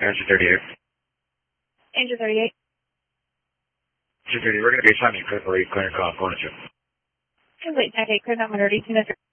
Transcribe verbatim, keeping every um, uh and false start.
Angel thirty-eight. Angel thirty-eight. Angel thirty-eight, we're going to be assigning critical rate clearing call, going to you. Wait, okay, clear number thirty-two.